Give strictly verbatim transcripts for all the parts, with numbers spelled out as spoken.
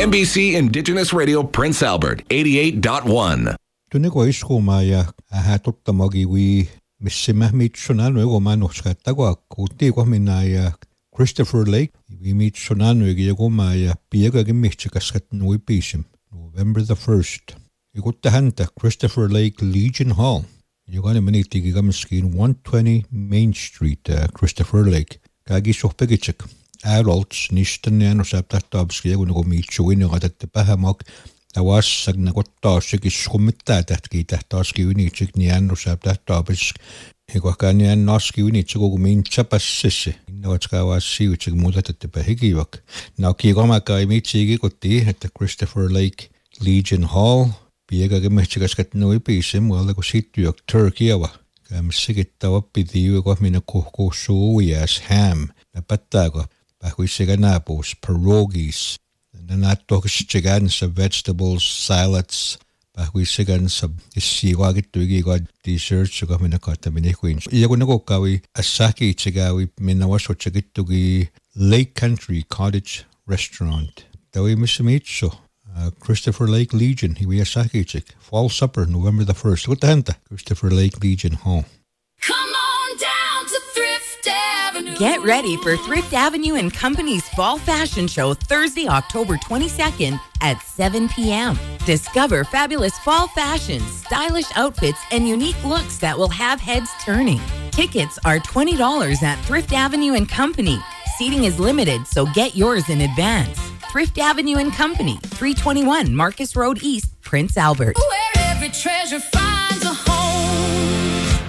N B C Indigenous Radio Prince Albert, eighty-eight point one. Tuniko iskumaya ahatuttamagiwi missimahmitsunanu egomanuskatago kuutiigwahminaya Christopher Lake imitsunanu egiyagomaya piagagimmichikasgatnui pisim November the first. Iguttahanta Christopher Lake Legion Hall. Yugani manitigigamskin one twenty Main Street, uh, Christopher Lake. Kagi sohpegichik. Adults nishtanyan usaptahtabski yagunagomitsuin yagatattapahamak. Tawas sagnagottaasik iskumittaatahki tahtaski unichik nian usaptahtabis. Higuakanian naski unichigugumin chapassisi. Innawatskawaasi uchik muutatattapahigivak. Now kigomaka imichigigutti at the Christopher Lake Legion Hall. Piegagimmichikasgatnui pisim walagusityuk Turkiawa. Kam sigittawa pidiuigwahmina kuhkusuuyas ham. Napattago. Pahuisiganapos, pierogies. Nanatokischigan sa vegetables, salads. Pahuisigan sa isiwagituigigod desserts sugahmina kataminikuin. Iyagunagokawi asaki chigawi minawaswachagitugi Lake Country Cottage Restaurant. Dawi misimicho. Uh, Christopher Lake Legion, Hiwiyasaki chick. Fall supper, November the first. What the henta? Christopher Lake Legion Hall. Come on down to Thrift Avenue. Get ready for Thrift Avenue and Company's Fall Fashion Show Thursday, October twenty-second at seven p.m. Discover fabulous fall fashions, stylish outfits, and unique looks that will have heads turning. Tickets are twenty dollars at Thrift Avenue and Company. Seating is limited, so get yours in advance. Thrift Avenue and Company, three twenty-one Marcus Road East, Prince Albert. Where every treasure finds a home.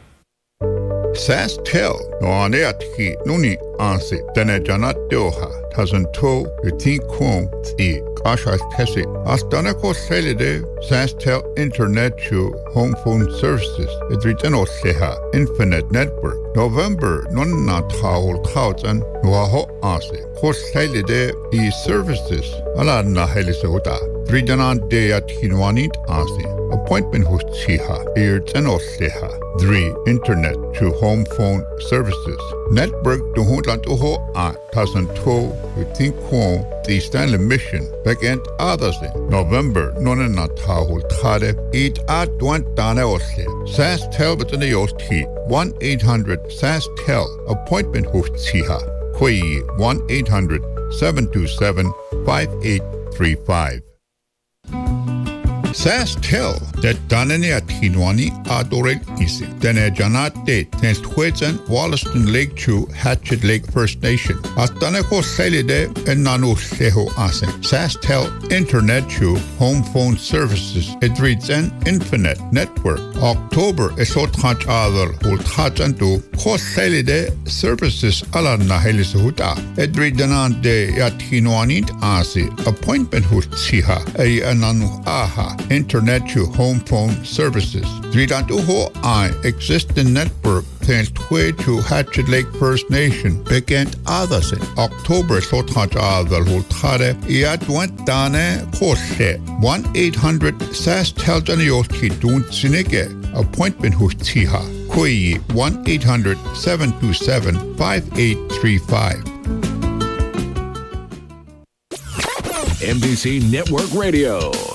SaskTel no aneatki nuni ansi tene janat doha tazen to utin kum ti ashas kesi astana ko selide SaskTel Internet to Home Phone Services idriteno seha Infinite Network November nonna taul thousand nuaho ansi ko selide e services ala na helisota Drijanan de at hinwanit ansi appointment host chiha idriteno seha three Internet to Home Phone Services Network to Huntland Uho at Tazen To Utin Kwon the Stanley Mission back-end others in November nonna tahul thade eat at one dane osle SaskTel between yosti one eight hundred SaskTel appointment host chiha koi one eight hundred seven two seven five eight three five SaskTel that danene at hinwani adorel isi dene janate ten twetsen Wollaston Lake Chu Hatchet Lake First Nation astaneko selide enanu seho asen SaskTel Internet Chu Home Phone Services it reads an Infinite Network October esot hach adal hul hachantu ko selide services ala na helisuta it read danan de at hinwani asi appointment hut siha ay ananu aha Internet to Home Phone Services. Dridantuho I existing network thanks to Hatchet Lake First Nation begin others in October sothaj adal hultare iat went dane kose one eight hundred SaskTel janioski dun sinege appointment hustiha koi one eight hundred seven two seven five eight three five. N B C Network Radio.